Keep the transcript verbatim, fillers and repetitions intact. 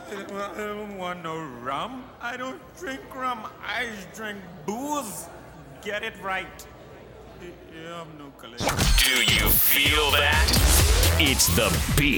I don't want no rum. I don't drink rum. I drink booze. Get it right. Yeah, I'm no collection. Do you feel that? It's the beat.